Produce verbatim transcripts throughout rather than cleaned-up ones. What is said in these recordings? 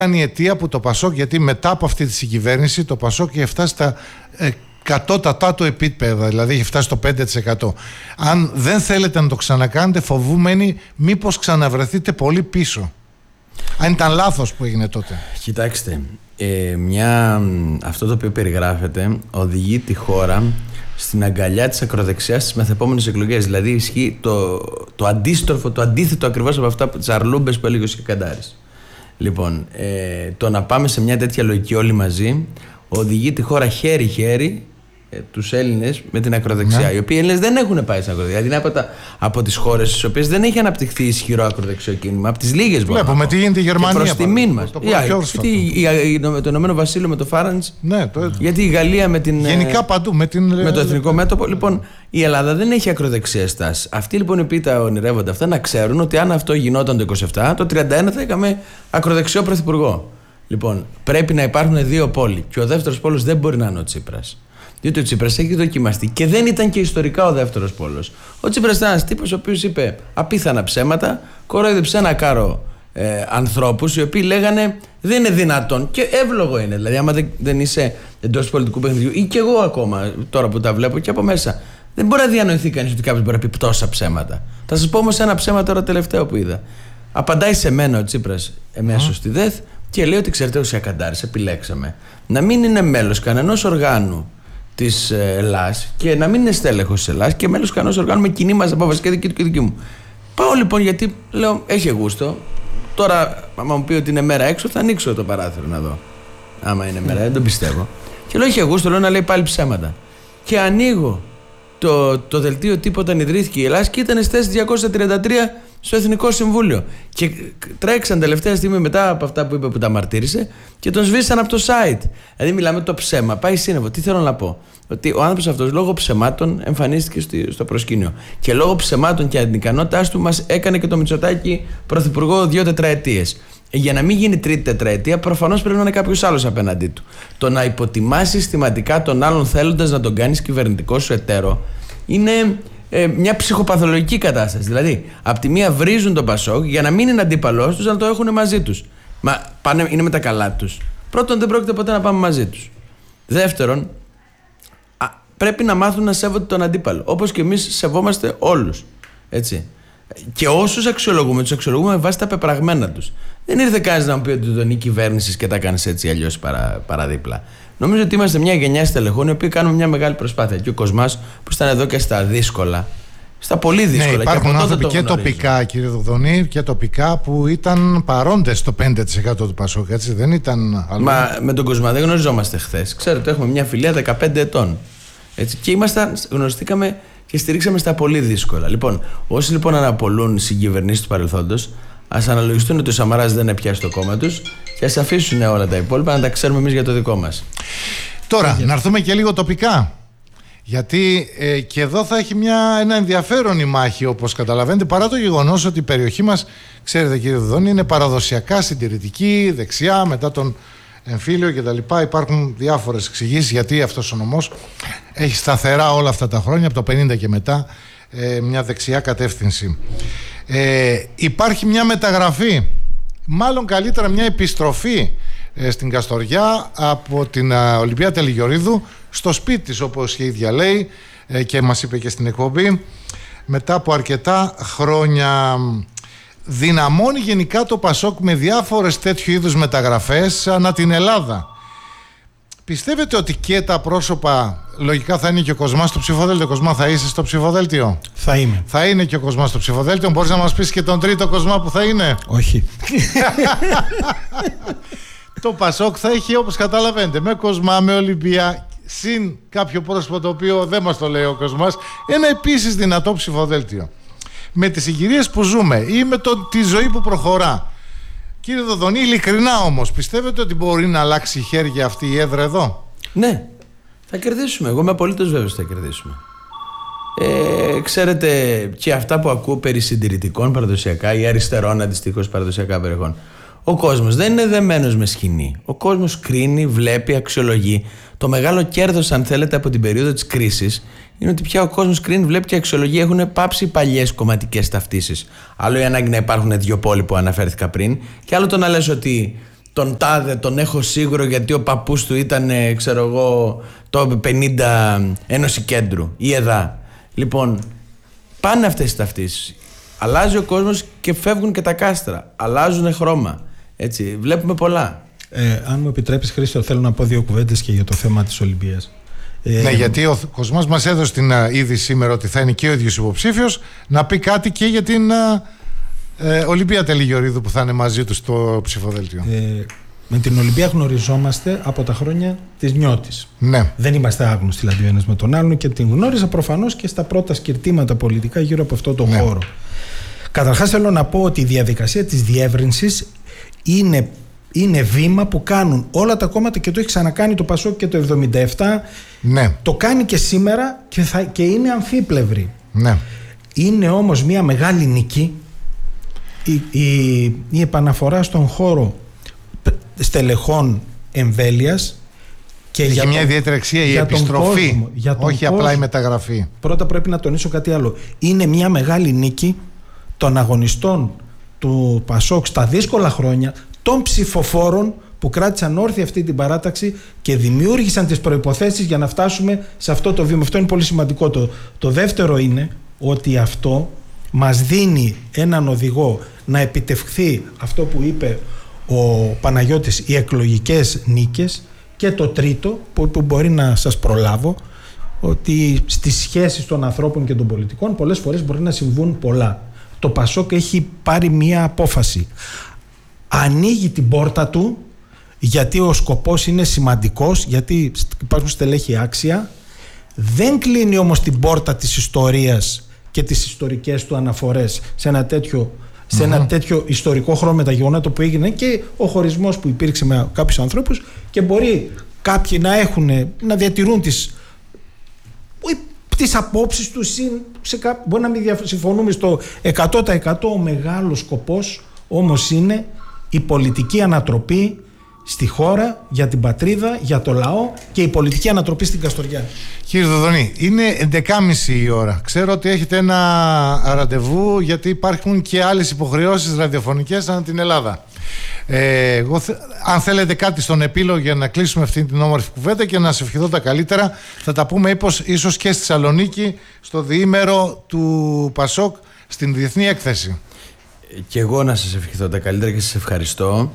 είναι η αιτία που το Πασόκ, γιατί μετά από αυτή τη συγκυβέρνηση το Πασόκ είχε φτάσει στα ε, κατώτατά του επίπεδα, δηλαδή είχε φτάσει στο πέντε τοις εκατό. Αν δεν θέλετε να το ξανακάνετε, φοβούμενοι μήπως ξαναβρεθείτε πολύ πίσω. Αν ήταν λάθος που έγινε τότε. Κοιτάξτε, ε, μια, αυτό το οποίο περιγράφεται οδηγεί τη χώρα στην αγκαλιά της ακροδεξιάς στις μεθεπόμενες εκλογές. Δηλαδή ισχύει το, το αντίστροφο, το αντίθετο ακριβώς από αυτά, τις αρλούμπες που έλεγε ο Σικαντάρης. Λοιπόν, ε, το να πάμε σε μια τέτοια λογική όλοι μαζί οδηγεί τη χώρα χέρι-χέρι, ε, τους Έλληνες με την ακροδεξιά. Ναι. Οι οποίοι Έλληνες δεν έχουν πάει στην ακροδεξιά. Δηλαδή είναι από, από τις χώρες στις οποίες δεν έχει αναπτυχθεί ισχυρό ακροδεξιό κίνημα. Από τις λίγες μπορούμε. Βλέπουμε τι γίνεται η Γερμανία. Προς τιμήν μας. Το Ηνωμένο Βασίλειο με το Φάραντς. Ναι, το... Γιατί η Γαλλία με την. Γενικά παντού. Με, την... με το εθνικό μέτωπο. Λοιπόν, η Ελλάδα δεν έχει ακροδεξιές στάσεις. Αυτοί λοιπόν οι οποίοι τα ονειρεύονται αυτά να ξέρουν ότι αν αυτό γινόταν το είκοσι επτά, το τριάντα ένα θα είχαμε ακροδεξιό πρωθυπουργό. Λοιπόν, πρέπει να υπάρχουν δύο πόλοι. Και ο δεύτερος πόλος δεν μπορεί να είναι ο Τσίπρας. Διότι ο Τσίπρας έχει δοκιμαστεί και δεν ήταν και ιστορικά ο δεύτερος πόλος. Ο Τσίπρας ήταν ένας τύπος ο οποίος είπε απίθανα ψέματα, κορόιδεψε ένα κάρο ε, ανθρώπους οι οποίοι λέγανε δεν είναι δυνατόν. Και εύλογο είναι. Δηλαδή, άμα δεν, δεν είσαι εντός πολιτικού παιχνιδιού, ή και εγώ ακόμα τώρα που τα βλέπω και από μέσα, δεν μπορεί να διανοηθεί κανείς ότι κάποιος μπορεί να πει τόσα ψέματα. Θα σας πω όμως ένα ψέμα τώρα τελευταίο που είδα. Απαντάει σε μένα ο Τσίπρας εμέσως mm. στη ΔΕΘ και λέει ότι ξέρετε, ο Σιακαντάρης επιλέξαμε να μην είναι μέλος κανενός οργάνου της Ελλάς και να μην είναι στέλεχος της Ελλάς και μέλος κανένας οργάνου με κοινή μας απόφαση και δική του και δική μου. Πάω λοιπόν γιατί λέω έχει γούστο. Τώρα, άμα μου πει ότι είναι μέρα έξω, θα ανοίξω το παράθυρο να δω. Άμα είναι μέρα, δεν το πιστεύω. Και λέω έχει γούστο, λέω να λέει πάλι ψέματα. Και ανοίγω το, το δελτίο τύπου όταν ιδρύθηκε η Ελλάδα και ήταν στις θέσεις διακόσια τριάντα τρία στο Εθνικό Συμβούλιο. Και τρέξαν τελευταία στιγμή μετά από αυτά που είπε που τα μαρτύρησε και τον σβήσαν από το site. Δηλαδή μιλάμε το ψέμα. Πάει σύννεφο. Τι θέλω να πω. Ότι ο άνθρωπος αυτός λόγω ψεμάτων εμφανίστηκε στο προσκήνιο. Και λόγω ψεμάτων και ανικανότητάς του μας έκανε και το Μητσοτάκη πρωθυπουργό δύο τετραετίες. Για να μην γίνει τρίτη τετραετία, προφανώς πρέπει να είναι κάποιος άλλος απέναντί του. Το να υποτιμάς συστηματικά τον άλλον θέλοντας να τον κάνεις κυβερνητικό σου εταίρο είναι ε, μια ψυχοπαθολογική κατάσταση. Δηλαδή, απ' τη μία βρίζουν τον Πασόκ για να μην είναι αντίπαλός τους, να το έχουν μαζί τους. Μα πάνε, είναι με τα καλά τους. Πρώτον, δεν πρόκειται ποτέ να πάμε μαζί τους. Δεύτερον, α, πρέπει να μάθουν να σέβονται τον αντίπαλο. Όπως και εμείς σεβόμαστε όλους. Έτσι. Και όσους αξιολογούμε, τους αξιολογούμε με βάση τα πεπραγμένα τους. Δεν ήρθε κανείς να μου πει ότι τον είναι κυβέρνηση και τα κάνεις έτσι αλλιώς παρα, παραδίπλα. Νομίζω ότι είμαστε μια γενιά στελεχών οι οποίοι κάνουμε μια μεγάλη προσπάθεια. Και ο Κοσμάς που ήταν εδώ και στα δύσκολα, στα πολύ δύσκολα. Ναι, υπάρχουν άνθρωποι και τοπικά, κύριε Δουδονή, και τοπικά που ήταν παρόντες στο πέντε τοις εκατό του Πασόκ, έτσι δεν ήταν αλλού. Μα με τον Κοσμά δεν γνωριζόμαστε χθες. Ξέρετε, έχουμε μια φιλία δεκαπέντε ετών. Έτσι, και ήμασταν, γνωριστήκαμε και στηρίξαμε στα πολύ δύσκολα. Λοιπόν, όσοι λοιπόν αναπολούν συγκυβερνήσεις του παρελθόντος, ας αναλογιστούν ότι ο Σαμαράς δεν έπιασε το κόμμα τους και ας αφήσουν όλα τα υπόλοιπα να τα ξέρουμε εμείς για το δικό μας. Τώρα, να έρθουμε και λίγο τοπικά. Γιατί ε, και εδώ θα έχει μια, ένα ενδιαφέρον η μάχη, όπως καταλαβαίνετε, παρά το γεγονός ότι η περιοχή μας, ξέρετε κύριε Δουδόνη, είναι παραδοσιακά συντηρητική, δεξιά, μετά τον εμφύλιο κτλ. Υπάρχουν διάφορες εξηγήσεις γιατί αυτός ο νομός έχει σταθερά όλα αυτά τα χρόνια, από το πενήντα και μετά, ε, μια δεξιά κατεύθυνση. Ε, υπάρχει μια μεταγραφή, μάλλον καλύτερα μια επιστροφή ε, στην Καστοριά από την ε, Ολυμπία Τελιγιορίδου στο σπίτι της, όπως η ίδια λέει ε, και μας είπε και στην εκπομπή, μετά από αρκετά χρόνια. Δυναμώνει γενικά το Πασόκ με διάφορες τέτοιου είδους μεταγραφές ανά την Ελλάδα. Πιστεύετε ότι και τα πρόσωπα, λογικά θα είναι και ο Κοσμάς στο ψηφοδέλτιο? Κοσμά, θα είσαι στο ψηφοδέλτιο? Θα είμαι. Θα είναι και ο Κοσμάς στο ψηφοδέλτιο. Μπορείς να μας πεις και τον τρίτο Κοσμά που θα είναι? Όχι. Το Πασόκ θα έχει, όπως καταλαβαίνετε, με Κοσμά, με Ολυμπία, συν κάποιο πρόσωπο το οποίο δεν μας το λέει ο Κοσμάς, ένα επίσης δυνατό ψηφοδέλτιο. Με τις συγκυρίες που ζούμε ή με το, τη ζωή που προχωρά, κύριε Δοδονή, ειλικρινά όμως, πιστεύετε ότι μπορεί να αλλάξει χέρια αυτή η έδρα εδώ? Ναι, θα κερδίσουμε. Εγώ είμαι απολύτως βέβαιος ότι θα κερδίσουμε. Ε, ξέρετε, και αυτά που ακούω περί συντηρητικών παραδοσιακά ή αριστερών αντιστοίχως παραδοσιακά περιοχών, ο κόσμος δεν είναι δεμένος με σκηνή. Ο κόσμος κρίνει, βλέπει, αξιολογεί. Το μεγάλο κέρδος, αν θέλετε, από την περίοδο της κρίσης είναι ότι πια ο κόσμος κρίνει, βλέπει και αξιολογεί. Έχουν πάψει παλιές κομματικές ταυτίσεις. Άλλο η ανάγκη να υπάρχουν δύο πόλοι που αναφέρθηκα πριν, και άλλο το να λες ότι τον τάδε τον έχω σίγουρο γιατί ο παππούς του ήταν, ξέρω εγώ, το πενήντα Ένωση Κέντρου ή ΕΔΑ. Λοιπόν, πάνε αυτές οι ταυτίσεις. Αλλάζει ο κόσμος και φεύγουν και τα κάστρα. Αλλάζουν χρώμα. Έτσι, βλέπουμε πολλά. Ε, αν μου επιτρέπεις, Χρήστο, θέλω να πω δύο κουβέντες και για το θέμα της Ολυμπίας. Ε, ναι, γιατί ο Κοσμάς μας έδωσε την uh, ήδη σήμερα ότι θα είναι και ο ίδιος υποψήφιος, να πει κάτι και για την uh, ε, Ολυμπία Τελιγιορίδου που θα είναι μαζί του στο ψηφοδέλτιο. Ε, με την Ολυμπία γνωριζόμαστε από τα χρόνια της Νιώτης. Ναι. Δεν είμαστε άγνωστοι δηλαδή ο ένας με τον άλλον και την γνώριζα προφανώς και στα πρώτα σκυρτήματα πολιτικά γύρω από αυτό το ναι. χώρο. Καταρχάς θέλω να πω ότι η διαδικασία της διεύρυνσης είναι, είναι βήμα που κάνουν όλα τα κόμματα και το έχει ξανακάνει το Πασόκ και το εβδομήντα επτά. Ναι. Το κάνει και σήμερα και, θα, και είναι αμφίπλευρη. Ναι. Είναι όμως μια μεγάλη νίκη η, η, η επαναφορά στον χώρο στελεχών εμβέλειας και έχει για μια τον, ιδιαίτερη αξία η επιστροφή, κόσμο, για όχι κόσμο. Απλά η μεταγραφή. Πρώτα πρέπει να τονίσω κάτι άλλο. Είναι μια μεγάλη νίκη των αγωνιστών του Πασόκ στα δύσκολα χρόνια, των ψηφοφόρων που κράτησαν όρθια αυτή την παράταξη και δημιούργησαν τις προϋποθέσεις για να φτάσουμε σε αυτό το βήμα. Αυτό είναι πολύ σημαντικό. Το, το δεύτερο είναι ότι αυτό μας δίνει έναν οδηγό να επιτευχθεί αυτό που είπε ο Παναγιώτης, οι εκλογικές νίκες. Και το τρίτο που, που μπορεί να σας προλάβω, ότι στις σχέσεις των ανθρώπων και των πολιτικών πολλές φορές μπορεί να συμβούν πολλά. Το Πασόκ έχει πάρει μία απόφαση. Ανοίγει την πόρτα του, γιατί ο σκοπός είναι σημαντικός, γιατί υπάρχουν στελέχη άξια. Δεν κλείνει όμως την πόρτα της ιστορίας και τις ιστορικές του αναφορές σε ένα τέτοιο, σε ένα mm-hmm. τέτοιο ιστορικό χρόνο με τα γεγονότα που έγινε και ο χωρισμός που υπήρξε με κάποιους ανθρώπους, και μπορεί κάποιοι να έχουν, να διατηρούν τις, τις απόψεις τους, σε κά... μπορεί να μην συμφωνούμε στο εκατό τοις εκατό. Ο μεγάλος σκοπός όμως είναι η πολιτική ανατροπή στη χώρα, για την πατρίδα, για το λαό και η πολιτική ανατροπή στην Καστοριά. Κύριε Δοδονή, είναι έντεκα και μισή η ώρα. Ξέρω ότι έχετε ένα ραντεβού, γιατί υπάρχουν και άλλες υποχρεώσεις ραδιοφωνικές ανά την Ελλάδα. Ε, εγώ, θε... αν θέλετε κάτι στον επίλογο για να κλείσουμε αυτή την όμορφη κουβέντα και να σε ευχηθώ τα καλύτερα, θα τα πούμε ίσως, ίσως και στη Θεσσαλονίκη, στο διήμερο του Πασόκ, στην Διεθνή Έκθεση. Και εγώ να σας ευχηθώ τα καλύτερα και σας ευχαριστώ.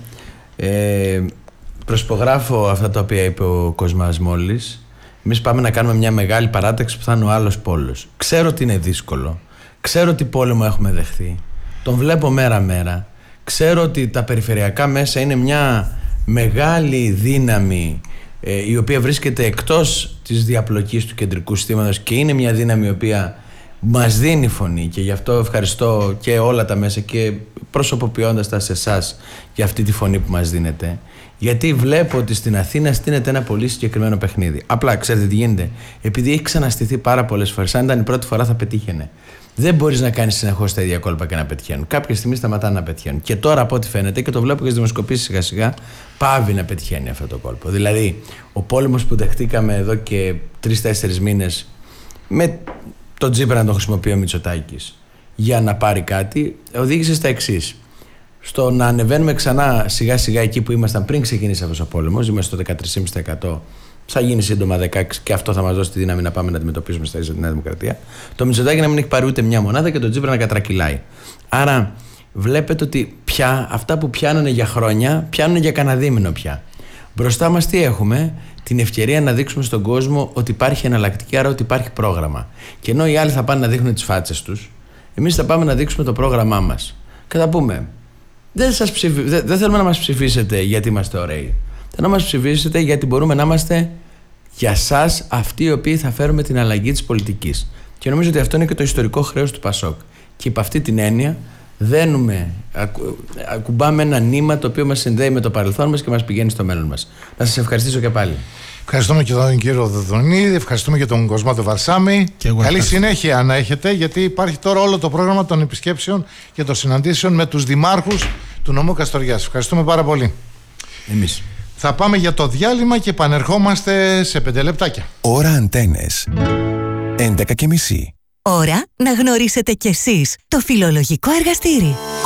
Ε, προσπογράφω αυτά τα οποία είπε ο Κοσμάς μόλις. Εμείς πάμε να κάνουμε μια μεγάλη παράταξη που θα είναι ο άλλος πόλος. Ξέρω ότι είναι δύσκολο. Ξέρω ότι πόλεμο έχουμε δεχθεί. Τον βλέπω μέρα μέρα. Ξέρω ότι τα περιφερειακά μέσα είναι μια μεγάλη δύναμη, ε, η οποία βρίσκεται εκτός της διαπλοκής του κεντρικού συστήματος και είναι μια δύναμη η οποία μας δίνει φωνή, και γι' αυτό ευχαριστώ και όλα τα μέσα και προσωποποιώντας τα σε εσάς για αυτή τη φωνή που μας δίνετε, γιατί βλέπω ότι στην Αθήνα στείνεται ένα πολύ συγκεκριμένο παιχνίδι. Απλά ξέρετε τι γίνεται, επειδή έχει ξαναστηθεί πάρα πολλές φορές, αν ήταν η πρώτη φορά θα πετύχαινε. Δεν μπορείς να κάνεις συνεχώς τα ίδια κόλπα και να πετυχαίνουν. Κάποια στιγμή σταματάνε να πετυχαίνουν. Και τώρα, από ό,τι φαίνεται, και το βλέπω και στις δημοσκοπήσεις σιγά σιγά, πάβει να πετυχαίνει αυτό το κόλπο. Δηλαδή, ο πόλεμος που δεχτήκαμε εδώ και τρεις-τέσσερις μήνες, με τον Τσίπρα να τον χρησιμοποιεί ο Μητσοτάκης για να πάρει κάτι, οδήγησε στα εξής. Στο να ανεβαίνουμε ξανά σιγά σιγά εκεί που ήμασταν πριν ξεκινήσει αυτός ο πόλεμος, είμαστε στο δεκατρία κόμμα πέντε τοις εκατό. Θα γίνει σύντομα δεκαέξι και αυτό θα μας δώσει τη δύναμη να πάμε να αντιμετωπίσουμε στα ίσα τη Νέα Δημοκρατία. Το Μητσοτάκη να μην έχει πάρει ούτε μια μονάδα και τον Τσίπρα να κατρακυλάει. Άρα βλέπετε ότι πια αυτά που πιάνανε για χρόνια, πιάνουν για κανένα δίμηνο πια. Μπροστά μας τι έχουμε? Την ευκαιρία να δείξουμε στον κόσμο ότι υπάρχει εναλλακτική, άρα ότι υπάρχει πρόγραμμα. Και ενώ οι άλλοι θα πάνε να δείχνουν τις φάτσες τους, εμείς θα πάμε να δείξουμε το πρόγραμμά μας. Και θα πούμε, δεν, σας ψηφι... δεν θέλουμε να μας ψηφίσετε γιατί είμαστε ωραίοι. Θέλω να μας ψηφίσετε γιατί μπορούμε να είμαστε για σας αυτοί οι οποίοι θα φέρουμε την αλλαγή της πολιτικής. Και νομίζω ότι αυτό είναι και το ιστορικό χρέος του Πασόκ. Και υπ' αυτή την έννοια δένουμε, ακου, ακουμπάμε ένα νήμα το οποίο μας συνδέει με το παρελθόν μας και μας πηγαίνει στο μέλλον μας. Να σας ευχαριστήσω και πάλι. Ευχαριστούμε και τον κύριο Δοδονίδη, ευχαριστούμε και τον Κοσμά τον Βαρσάμι. Καλή ευχαριστώ. Συνέχεια να έχετε, γιατί υπάρχει τώρα όλο το πρόγραμμα των επισκέψεων και των συναντήσεων με τους δημάρχους του νομού Καστοριάς. Ευχαριστούμε πάρα πολύ. Εμείς. Θα πάμε για το διάλειμμα και επανερχόμαστε σε πέντε λεπτάκια. Ώρα Αντένες, έντεκα και μισή. Ώρα να γνωρίσετε κι εσείς το φιλολογικό εργαστήρι.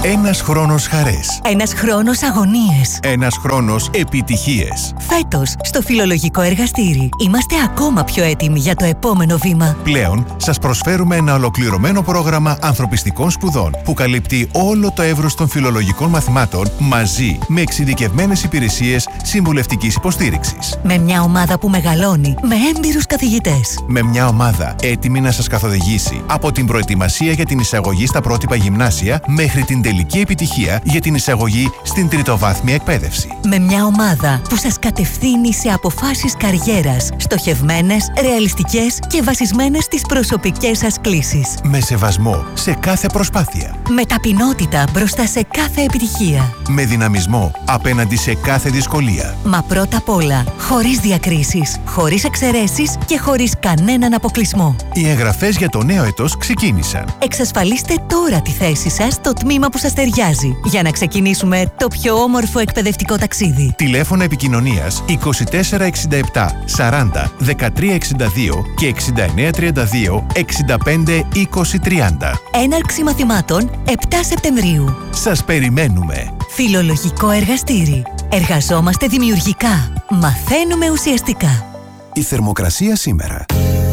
Ένας χρόνος χαρές. Ένας χρόνος αγωνίες. Ένας χρόνος επιτυχίες. Φέτος, στο Φιλολογικό Εργαστήρι, είμαστε ακόμα πιο έτοιμοι για το επόμενο βήμα. Πλέον, σας προσφέρουμε ένα ολοκληρωμένο πρόγραμμα ανθρωπιστικών σπουδών που καλύπτει όλο το εύρος των φιλολογικών μαθημάτων μαζί με εξειδικευμένες υπηρεσίες συμβουλευτικής υποστήριξης. Με μια ομάδα που μεγαλώνει, με έμπειρους καθηγητές. Με μια ομάδα έτοιμη να σας καθοδηγήσει από την προετοιμασία για την εισαγωγή στα πρότυπα γυμνάσια μέχρι την τελική επιτυχία για την εισαγωγή στην τριτοβάθμια εκπαίδευση. Με μια ομάδα που σας κατευθύνει σε αποφάσεις καριέρας, στοχευμένες, ρεαλιστικές και βασισμένες στις προσωπικές σας κλίσεις. Με σεβασμό σε κάθε προσπάθεια. Με ταπεινότητα μπροστά σε κάθε επιτυχία. Με δυναμισμό απέναντι σε κάθε δυσκολία. Μα πρώτα απ' όλα, χωρίς διακρίσεις, χωρίς εξαιρέσεις και χωρίς κανέναν αποκλεισμό. Οι εγγραφές για το νέο έτος ξεκίνησαν. Εξασφαλίστε τώρα τη θέση σας στο τμήμα που σας ταιριάζει για να ξεκινήσουμε το πιο όμορφο εκπαιδευτικό ταξίδι. Τηλέφωνα επικοινωνίας είκοσι τέσσερα εξήντα επτά σαράντα δεκατρία εξήντα δύο και εξήντα εννέα τριάντα δύο εξήντα πέντε είκοσι τριάντα. Έναρξη μαθημάτων επτά Σεπτεμβρίου. Σας περιμένουμε. Φιλολογικό Εργαστήρι. Εργαζόμαστε δημιουργικά. Μαθαίνουμε ουσιαστικά. Η θερμοκρασία σήμερα.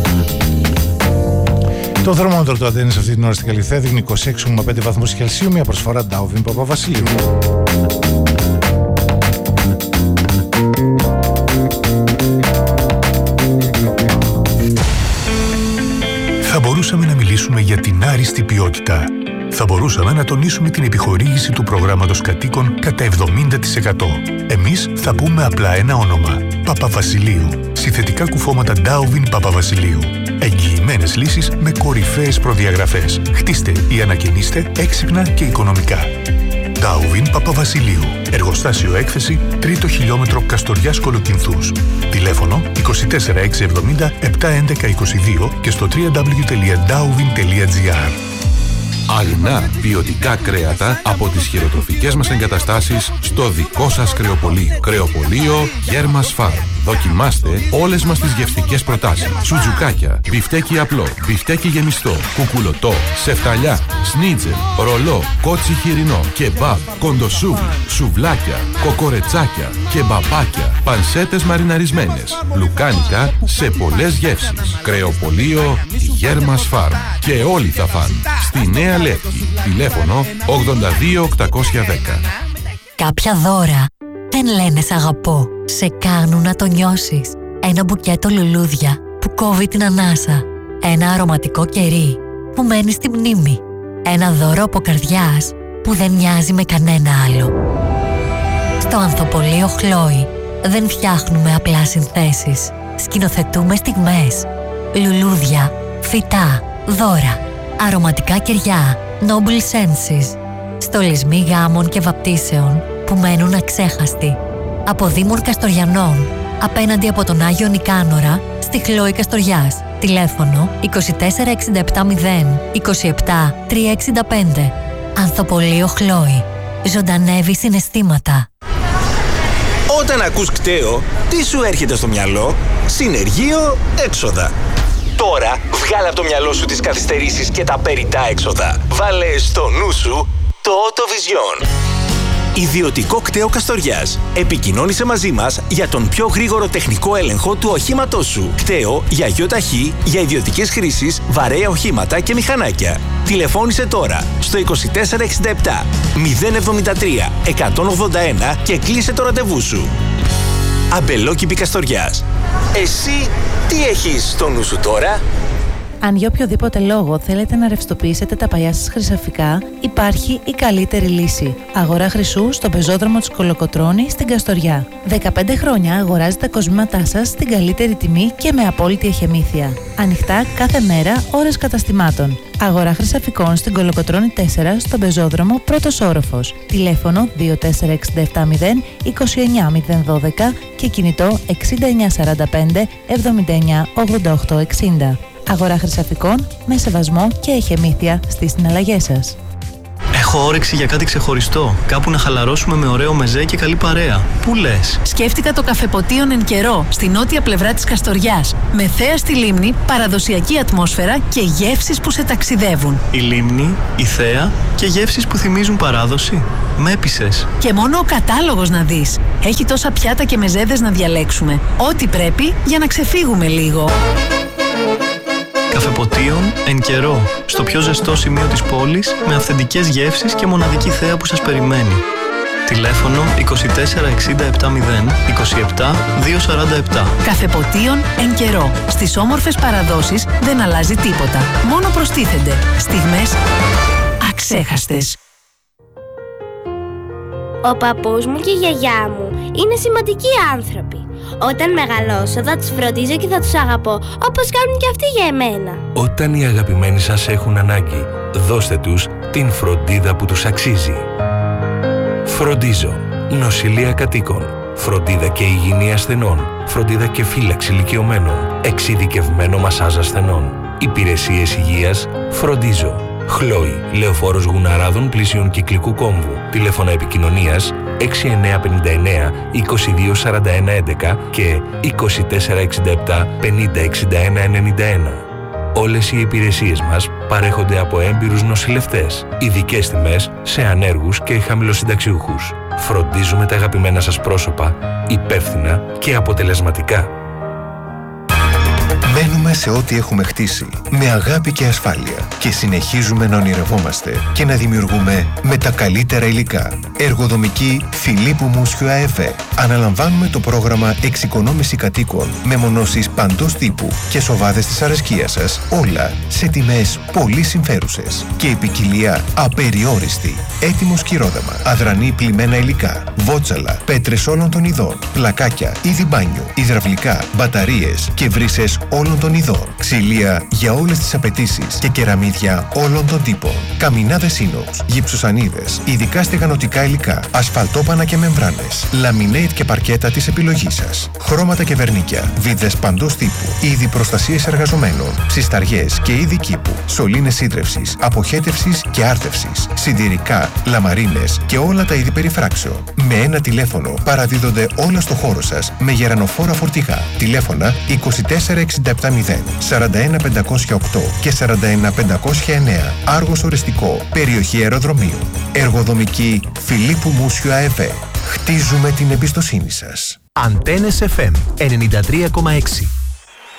Το θερμόμετρο του Αντένης αυτή την ώρα στην Καλυθέα δείχνει είκοσι έξι κόμμα πέντε βαθμούς Κελσίου, μια προσφορά Ντάουβιν Παπαβασιλείου. Θα μπορούσαμε να μιλήσουμε για την άριστη ποιότητα. Θα μπορούσαμε να τονίσουμε την επιχορήγηση του προγράμματος κατοίκων κατά εβδομήντα τοις εκατό. Εμείς θα πούμε απλά ένα όνομα. Παπαβασιλείου. Συνθετικά κουφώματα Ντάουβιν Παπαβασιλείου. Εγγυημένες λύσεις με κορυφαίες προδιαγραφές. Χτίστε ή ανακαινίστε έξυπνα και οικονομικά. Ντάουβιν Παπαβασιλείου. Εργοστάσιο έκθεση, τρίτο χιλιόμετρο Καστοριάς Κολοκυνθούς. Τηλέφωνο είκοσι τέσσερα εξακόσια εβδομήντα επτακόσια έντεκα είκοσι δύο και στο double-u double-u double-u τελεία ντάουβιν τελεία τζι άρ. Αγνά ποιοτικά κρέατα από τις χειροτροφικές μας εγκαταστάσεις στο δικό σας κρεοπωλείο. Κρεοπωλείο Γέρμας Φαρμ. Δοκιμάστε όλες μας τις γευστικές προτάσεις. Σουτζουκάκια, μπιφτέκι απλό, μπιφτέκι γεμιστό, κουκουλωτό, σεφταλιά, σνίτζελ, ρολό, κότσι χοιρινό, κεμπάμπ, κοντοσούβλι, σουβλάκια, κοκορετσάκια, κεμπαπάκια, πανσέτες μαριναρισμένες, λουκάνικα σε πολλές γεύσεις. Κρεοπωλείο Γέρμας Φαρμ. Και όλοι θα φαν. Στη Νέα Λεύκη. Τηλέφωνο ογδόντα δύο οκτακόσια δέκα. Κάποια δώρα δεν λένε σ' αγαπώ. Σε κάνουν να το νιώσεις. Ένα μπουκέτο λουλούδια που κόβει την ανάσα. Ένα αρωματικό κερί που μένει στη μνήμη. Ένα δώρο από καρδιάς που δεν μοιάζει με κανένα άλλο. Στο Ανθοπωλείο Χλόη δεν φτιάχνουμε απλά συνθέσεις. Σκηνοθετούμε στιγμές. Λουλούδια, φυτά, δώρα, αρωματικά κεριά, noble senses. Στολισμοί γάμων και βαπτίσεων που μένουν αξέχαστοι. Από Δήμων Καστοριανών, απέναντι από τον Άγιο Νικάνορα, στη Χλόη Καστοριάς. Τηλέφωνο είκοσι τέσσερα εξήντα επτά μηδέν είκοσι επτά τριακόσια εξήντα πέντε. Ανθοπωλείο Χλόη. Ζωντανεύει συναισθήματα. Όταν ακούς κταίο, τι σου έρχεται στο μυαλό? Συνεργείο έξοδα. Τώρα βγάλε από το μυαλό σου τις καθυστερήσεις και τα περιττά έξοδα. Βάλε στο νου σου το Autovision. Ιδιωτικό κταίο Καστοριάς. Επικοινώνησε μαζί μας για τον πιο γρήγορο τεχνικό έλεγχο του οχήματός σου. Κταίο για γιοταχή, για ιδιωτικές χρήσεις, βαρέα οχήματα και μηχανάκια. Τηλεφώνησε τώρα στο είκοσι τέσσερα εξήντα επτά μηδέν εβδομήντα τρία εκατόν ογδόντα ένα και κλείσε το ραντεβού σου. Αμπελόκηπη Καστοριάς. Εσύ τι έχεις στο νου σου τώρα? Αν για οποιοδήποτε λόγο θέλετε να ρευστοποιήσετε τα παλιά σας χρυσαφικά, υπάρχει η καλύτερη λύση. Αγορά χρυσού στον πεζόδρομο της Κολοκοτρώνη στην Καστοριά. δεκαπέντε χρόνια αγοράζετε τα κοσμήματά σας στην καλύτερη τιμή και με απόλυτη εχεμήθεια. Ανοιχτά κάθε μέρα, ώρες καταστημάτων. Αγορά χρυσαφικών στην Κολοκοτρώνη τέσσερα στον πεζόδρομο πρώτος όροφος. Τηλέφωνο δύο τέσσερα εξήντα επτά μηδέν είκοσι εννιά μηδέν δώδεκα και κινητό εξήντα εννιά σαράντα πέντε εβδομήντα εννιά ογδόντα οκτώ εξήντα. Αγορά χρυσαφικών με σεβασμό και εχεμήθεια στις συναλλαγές σας. Έχω όρεξη για κάτι ξεχωριστό. Κάπου να χαλαρώσουμε με ωραίο μεζέ και καλή παρέα. Πού λες? Σκέφτηκα το καφεποτίον Εν Καιρό, στη νότια πλευρά της Καστοριάς. Με θέα στη λίμνη, παραδοσιακή ατμόσφαιρα και γεύσεις που σε ταξιδεύουν. Η λίμνη, η θέα και γεύσεις που θυμίζουν παράδοση. Με έπεισες. Και μόνο ο κατάλογος να δεις. Έχει τόσα πιάτα και μεζέδες να διαλέξουμε. Ό,τι πρέπει για να ξεφύγουμε λίγο. Καφεποτίον Εν Καιρό, στο πιο ζεστό σημείο της πόλης, με αυθεντικές γεύσεις και μοναδική θέα που σας περιμένει. Τηλέφωνο είκοσι τέσσερα εξήντα επτακόσια είκοσι επτά διακόσια σαράντα επτά. Καφεποτίον Εν Καιρό. Στις όμορφες παραδόσεις δεν αλλάζει τίποτα. Μόνο προστίθενται στιγμές αξέχαστες. Ο παππούς μου και η γιαγιά μου είναι σημαντικοί άνθρωποι. Όταν μεγαλώσω θα τους φροντίζω και θα τους αγαπώ, όπως κάνουν και αυτοί για εμένα. Όταν οι αγαπημένοι σας έχουν ανάγκη, δώστε τους την φροντίδα που τους αξίζει. Φροντίζω. Νοσηλεία κατοίκων. Φροντίδα και υγιεινή ασθενών. Φροντίδα και φύλαξη ηλικιωμένων. Εξειδικευμένο μασάζ ασθενών. Υπηρεσίες υγείας. Φροντίζω. Χλόι, Λεωφόρος Γουναράδων πλησίων Κυκλικού Κόμβου. Τηλέφωνα επικοινωνίας έξι εννιά πέντε εννιά είκοσι δύο σαράντα ένα έντεκα και είκοσι τέσσερα εξήντα επτά πενήντα εξήντα ένα ενενήντα ένα. Όλες οι υπηρεσίες μας παρέχονται από έμπειρους νοσηλευτές. Ειδικές τιμές σε ανέργους και χαμηλοσυνταξιούχους. Φροντίζουμε τα αγαπημένα σας πρόσωπα υπεύθυνα και αποτελεσματικά. Μένουμε σε ό,τι έχουμε χτίσει, με αγάπη και ασφάλεια και συνεχίζουμε να ονειρευόμαστε και να δημιουργούμε με τα καλύτερα υλικά. Εργοδομική Φιλίππου Μούσιου ΑΕΦΕ. Αναλαμβάνουμε το πρόγραμμα εξοικονόμηση κατοίκων με μονώσεις παντός τύπου και σοβάδες της αρεσκίας σας, όλα σε τιμές πολύ συμφέρουσες και η ποικιλία απεριόριστη. Έτοιμο σκυρόδεμα, αδρανή πλημμένα υλικά, βότσαλα, πέτρες όλων των ειδών, πλακάκια, είδη μπάνιου, υδραυλικά, μπαταρίες και βρύσες όλων των ειδών, ξυλία για όλες τις απαιτήσεις και κεραμίδια όλων των τύπων, καμινάδες ίνοξ, γυψοσανίδες, ειδικά στεγανοτικά υλικά, ασφαλτόπανα και μεμβράνες, λαμινέιτ και παρκέτα της επιλογής σας, χρώματα και βερνίκια, βίδες παντός τύπου, είδη προστασίες εργαζομένων, ψισταριές και είδη κήπου, σωλήνες σύντρευσης, αποχέτευσης και άρτευσης, συντηρικά, λαμαρίνες και όλα τα είδη περιφράξεων. Με ένα τηλέφωνο παραδίδονται όλα στο χώρο σας με γερανοφόρα φορτηγά. Τηλέφωνα είκοσι τέσσερα εξήντα επτά μηδέν, σαράντα ένα πεντακόσια οκτώ και σαράντα ένα πεντακόσια εννέα. Άργος οριστικό, περιοχή αεροδρομίου. Εργοδομική Φιλίππου Μούσιου ΑΕΒ. Χτίζουμε την εμπιστοσύνη σας. Αντένες εφ εμ ενενήντα τρία κόμμα έξι.